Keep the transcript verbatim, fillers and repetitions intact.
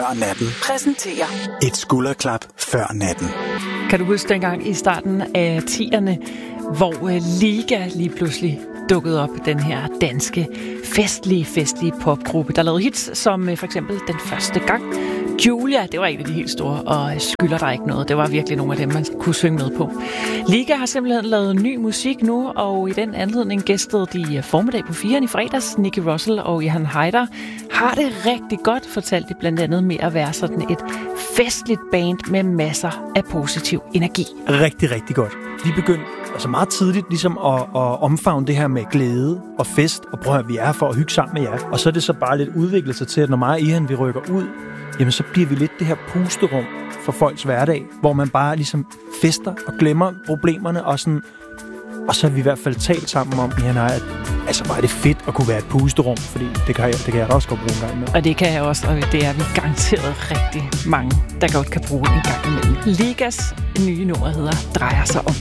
før natten præsenterer et skulderklap før natten. Kan du huske dengang i starten af tierne, hvor Liga lige pludselig dukkede op, den her danske festlige, festlige popgruppe, der lavede hits som for eksempel Den Første Gang. Julia, det var en af de helt store, og Skylder dig ikke noget. Det var virkelig nogle af dem, man kunne synge med på. Liga har simpelthen lavet ny musik nu, og i den anledning gæstede de formiddag på firen i fredags. Nicky Russell og Johan Heider har det rigtig godt, fortalte de blandt andet med at være sådan et festligt band med masser af positiv energi. Rigtig, rigtig godt. De begyndte altså meget tidligt ligesom at, at omfavne det her med glæde og fest, og prøv at vi er for at hygge sammen med jer. Og så er det så bare lidt udviklet sig til, at når mig og Ihan vi rykker ud, jamen så bliver vi lidt det her pusterum for folks hverdag, hvor man bare ligesom fester og glemmer problemerne, og sådan, og så har vi i hvert fald talt sammen om, Ihan og jeg, at altså bare er det fedt at kunne være et pusterum, fordi det kan jeg, det kan jeg da også godt bruge en gang imellem. Og det kan jeg også, og det er vi garanteret rigtig mange, der godt kan bruge en gang imellem. Ligas nye nummer hedder Drejer sig om.